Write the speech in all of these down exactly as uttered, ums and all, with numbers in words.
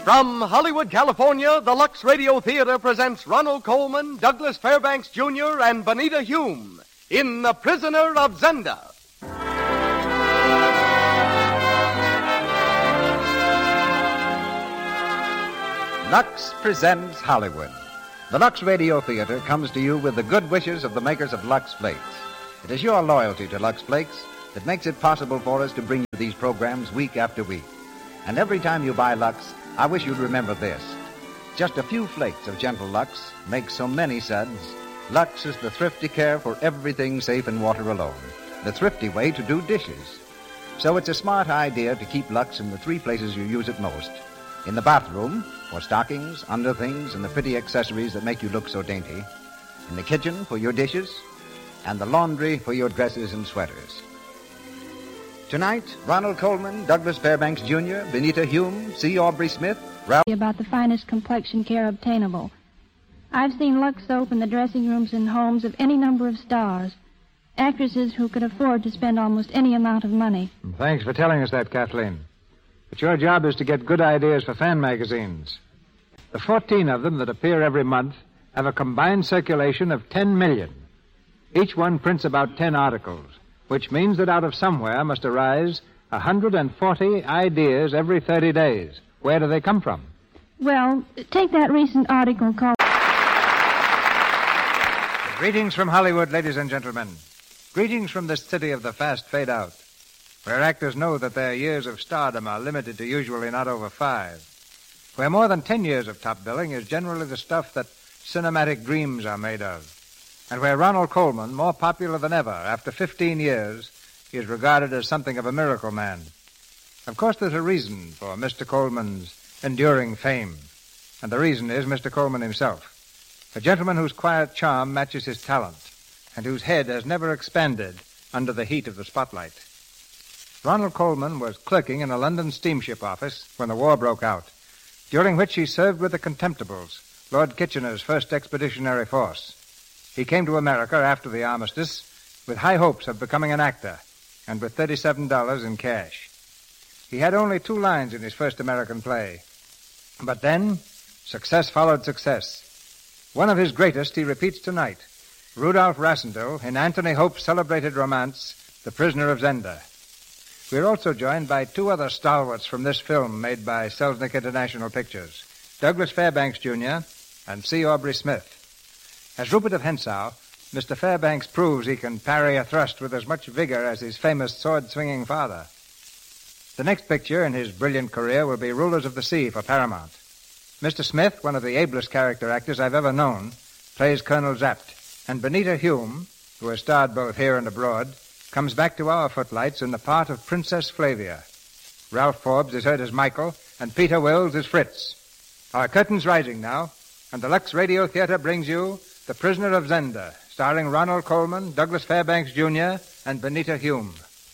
From Hollywood, California, the Lux Radio Theater presents Ronald Colman, Douglas Fairbanks Junior, and Benita Hume in The Prisoner of Zenda. Lux presents Hollywood. The Lux Radio Theater comes to you with the good wishes of the makers of Lux Flakes. It is your loyalty to Lux Flakes that makes it possible for us to bring you these programs week after week. And every time you buy Lux, I wish you'd remember this. Just a few flakes of gentle Lux make so many suds. Lux is the thrifty care for everything safe in water alone. The thrifty way to do dishes. So it's a smart idea to keep Lux in the three places you use it most. In the bathroom, for stockings, underthings, and the pretty accessories that make you look so dainty. In the kitchen, for your dishes. And the laundry, for your dresses and sweaters. Tonight, Ronald Colman, Douglas Fairbanks Junior, Benita Hume, C. Aubrey Smith, Ralph... About the finest complexion care obtainable. I've seen Lux soap in the dressing rooms and homes of any number of stars. Actresses who could afford to spend almost any amount of money. Thanks for telling us that, Kathleen. But your job is to get good ideas for fan magazines. The fourteen of them that appear every month have a combined circulation of ten million. Each one prints about ten articles, which means that out of somewhere must arise one hundred forty ideas every thirty days. Where do they come from? Well, take that recent article called... Greetings from Hollywood, ladies and gentlemen. Greetings from this city of the fast fade-out, where actors know that their years of stardom are limited to usually not over five, where more than ten years of top billing is generally the stuff that cinematic dreams are made of, and where Ronald Colman, more popular than ever after fifteen years, is regarded as something of a miracle man. Of course, there's a reason for Mister Colman's enduring fame, and the reason is Mister Colman himself, a gentleman whose quiet charm matches his talent, and whose head has never expanded under the heat of the spotlight. Ronald Colman was clerking in a London steamship office when the war broke out, during which he served with the Contemptibles, Lord Kitchener's first expeditionary force. He came to America after the armistice with high hopes of becoming an actor and with thirty-seven dollars in cash. He had only two lines in his first American play. But then, success followed success. One of his greatest he repeats tonight, Rudolph Rassendyll in Anthony Hope's celebrated romance, The Prisoner of Zenda. We're also joined by two other stalwarts from this film made by Selznick International Pictures, Douglas Fairbanks Junior and C. Aubrey Smith. As Rupert of Hentzau, Mister Fairbanks proves he can parry a thrust with as much vigor as his famous sword-swinging father. The next picture in his brilliant career will be Rulers of the Sea for Paramount. Mister Smith, one of the ablest character actors I've ever known, plays Colonel Zapt, and Benita Hume, who has starred both here and abroad, comes back to our footlights in the part of Princess Flavia. Ralph Forbes is heard as Michael, and Peter Wills as Fritz. Our curtain's rising now, and the Lux Radio Theater brings you The Prisoner of Zenda, starring Ronald Colman, Douglas Fairbanks Junior, and Benita Hume.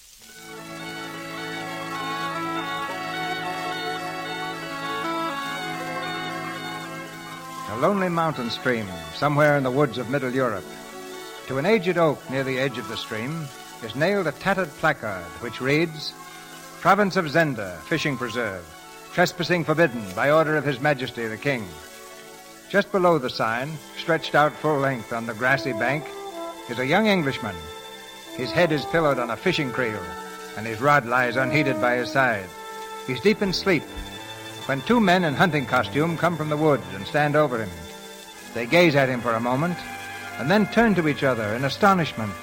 A lonely mountain stream, somewhere in the woods of Middle Europe. To an aged oak near the edge of the stream is nailed a tattered placard which reads, Province of Zenda, Fishing Preserve, trespassing forbidden by order of His Majesty the King. Just below the sign, stretched out full length on the grassy bank, is a young Englishman. His head is pillowed on a fishing creel, and his rod lies unheeded by his side. He's deep in sleep, when two men in hunting costume come from the woods and stand over him. They gaze at him for a moment, and then turn to each other in astonishment.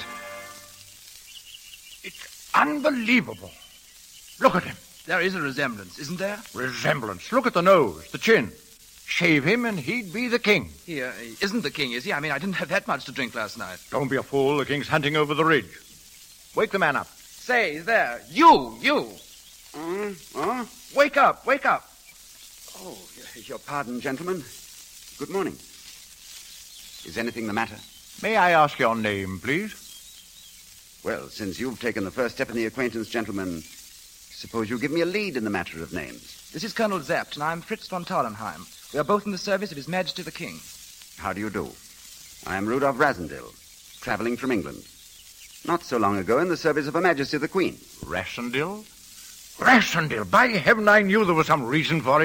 It's unbelievable. Look at him. There is a resemblance, isn't there? Resemblance. Look at the nose, the chin. Shave him and he'd be the king. He, uh, he isn't the king, is he? I mean, I didn't have that much to drink last night. Don't be a fool. The king's hunting over the ridge. Wake the man up. Say, he's there. You, you. Uh, uh? Wake up, wake up. Oh, your pardon, gentlemen. Good morning. Is anything the matter? May I ask your name, please? Well, since you've taken the first step in the acquaintance, gentlemen, suppose you give me a lead in the matter of names. This is Colonel Zapt, and I'm Fritz von Taulenheim. We are both in the service of His Majesty the King. How do you do? I am Rudolph Rassendyll, traveling from England. Not so long ago in the service of Her Majesty the Queen. Rassendyll? Rassendyll! By heaven, I knew there was some reason for it.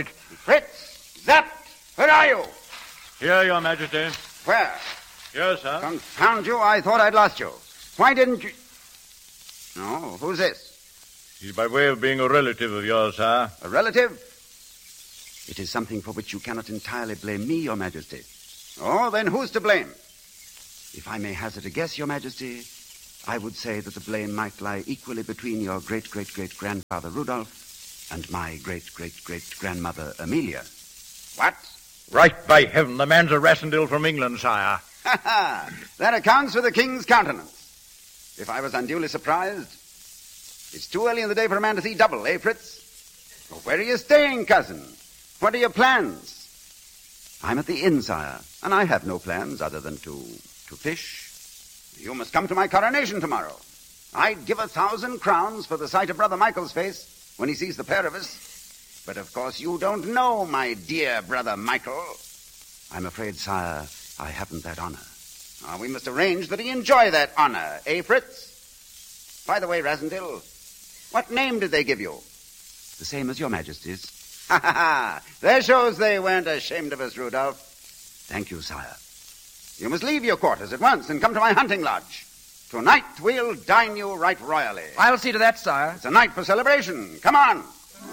Fritz! Zapt! Where are you? Here, Your Majesty. Where? Yes, sir. Confound you, I thought I'd lost you. Why didn't you... No, who's this? He's by way of being a relative of yours, sir. A relative? It is something for which you cannot entirely blame me, Your Majesty. Oh, then who's to blame? If I may hazard a guess, Your Majesty, I would say that the blame might lie equally between your great-great-great-grandfather Rudolph and my great-great-great-grandmother Amelia. What? Right by heaven, the man's a Rassendyll from England, sire. Ha ha! That accounts for the king's countenance. If I was unduly surprised, it's too early in the day for a man to see double, eh, Fritz? Well, where are you staying, cousin? What are your plans? I'm at the inn, sire, and I have no plans other than to, to fish. You must come to my coronation tomorrow. I'd give a thousand crowns for the sight of Brother Michael's face when he sees the pair of us. But, of course, you don't know my dear Brother Michael. I'm afraid, sire, I haven't that honor. Uh, we must arrange that he enjoy that honor, eh, Fritz? By the way, Rassendyll, what name did they give you? The same as your Majesty's. Ha ha ha! That shows they weren't ashamed of us, Rudolph. Thank you, sire. You must leave your quarters at once and come to my hunting lodge. Tonight we'll dine you right royally. I'll see to that, sire. It's a night for celebration. Come on.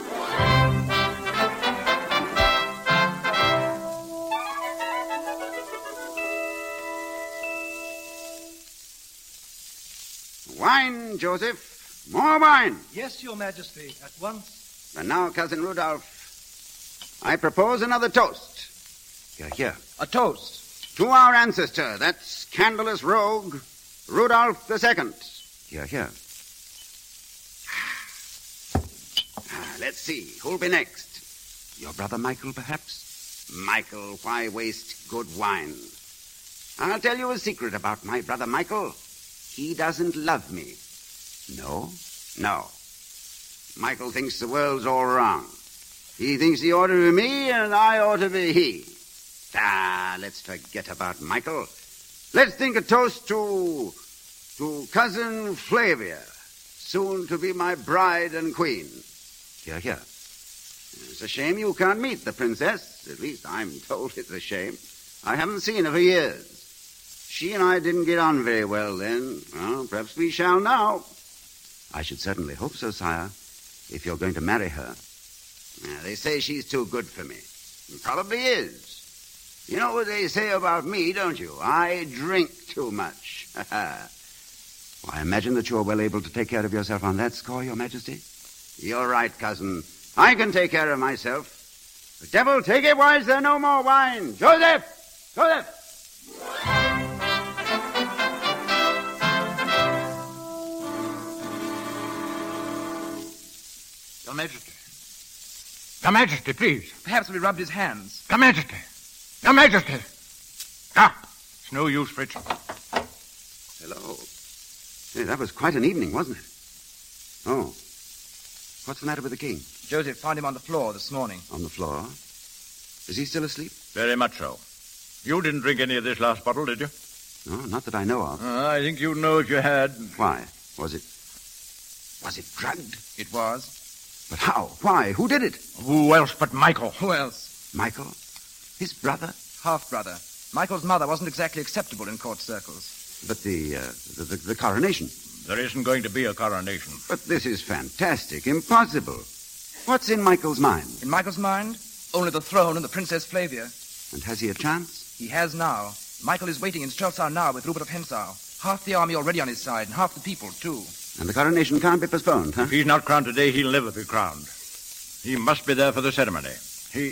Wine, Joseph. More wine. Yes, Your Majesty, at once. And now, Cousin Rudolph, I propose another toast. Here, here. A toast. To our ancestor, that scandalous rogue, Rudolph the Second. Here, here. Ah, let's see, who'll be next? Your brother Michael, perhaps? Michael, why waste good wine? I'll tell you a secret about my brother Michael. He doesn't love me. No? No. Michael thinks the world's all wrong. He thinks he ought to be me and I ought to be he. Ah, let's forget about Michael. Let's think a toast to... to Cousin Flavia, soon to be my bride and queen. Here, here. It's a shame you can't meet the princess. At least I'm told it's a shame. I haven't seen her for years. She and I didn't get on very well then. Well, perhaps we shall now. I should certainly hope so, sire, if you're going to marry her. Now, they say she's too good for me. And probably is. You know what they say about me, don't you? I drink too much. Well, I imagine that you're well able to take care of yourself on that score, Your Majesty. You're right, cousin. I can take care of myself. The devil take it, why is there no more wine? Joseph! Joseph! Your Majesty. Your Majesty, please. Perhaps we rubbed his hands. Your Majesty. Your Majesty. Ah, it's no use, Fritz. Hello. Hey, that was quite an evening, wasn't it? Oh. What's the matter with the king? Joseph found him on the floor this morning. On the floor? Is he still asleep? Very much so. You didn't drink any of this last bottle, did you? No, not that I know of. Uh, I think you'd know if you had. Why? Was it... Was it drugged? It was. But how? Why? Who did it? Who else but Michael? Who else? Michael? His brother? Half-brother. Michael's mother wasn't exactly acceptable in court circles. But the, uh, the, the, the coronation? There isn't going to be a coronation. But this is fantastic. Impossible. What's in Michael's mind? In Michael's mind? Only the throne and the Princess Flavia. And has he a chance? He has now. Michael is waiting in Strelsau now with Rupert of Hensau. Half the army already on his side, and half the people, too. And the coronation can't be postponed, huh? If he's not crowned today, he'll never be crowned. He must be there for the ceremony. He...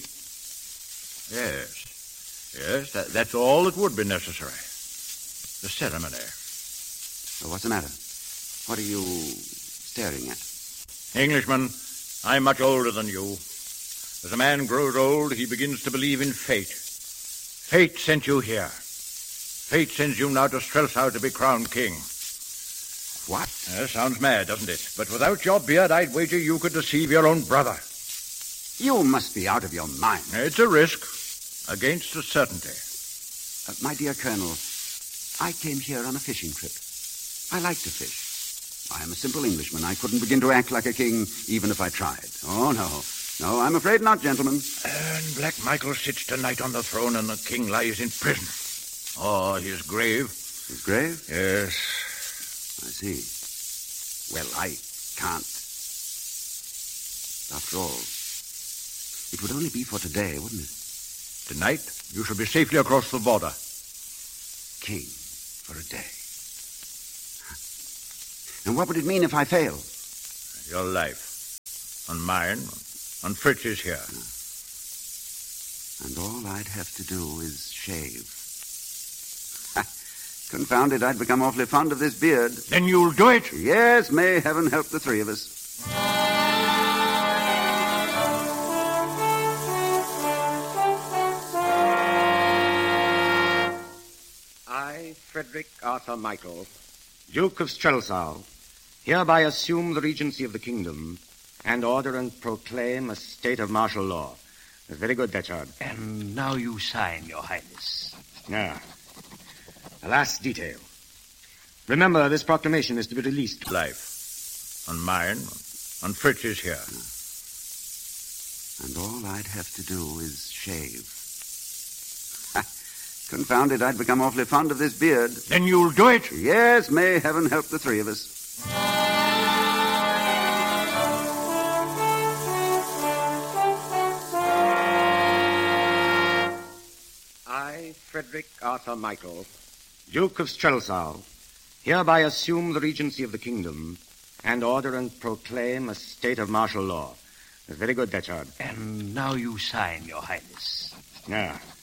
Yes. Yes, that, that's all that would be necessary. The ceremony. So what's the matter? What are you staring at? Englishman, I'm much older than you. As a man grows old, he begins to believe in fate. Fate sent you here. Fate sends you now to Strelsau to be crowned king. What? Uh, sounds mad, doesn't it? But without your beard, I'd wager you could deceive your own brother. You must be out of your mind. It's a risk against a certainty. Uh, my dear Colonel, I came here on a fishing trip. I like to fish. I am a simple Englishman. I couldn't begin to act like a king even if I tried. Oh, no. No, I'm afraid not, gentlemen. And Black Michael sits tonight on the throne and the king lies in prison. Oh, his grave. His grave? Yes. I see. Well, I can't. After all, it would only be for today, wouldn't it? Tonight, you shall be safely across the border. King for a day. And what would it mean if I fail? Your life. And mine. And Fritz's here. And all I'd have to do is shave. Confound it, I'd become awfully fond of this beard. Then you'll do it? Yes, may heaven help the three of us. I, Frederick Arthur Michael, Duke of Strelsau, hereby assume the regency of the kingdom and order and proclaim a state of martial law. That's very good, Detchard. And now you sign, Your Highness. Ah. A last detail. Remember, this proclamation is to be released. Life. And mine. And Fritz's here. And all I'd have to do is shave. Confound it, I'd become awfully fond of this beard. Then you'll do it? Yes, may heaven help the three of us. I, Frederick Arthur Michael, Duke of Strelsau, hereby assume the regency of the kingdom and order and proclaim a state of martial law. That's very good, Detchard. And now you sign, Your Highness. Ah.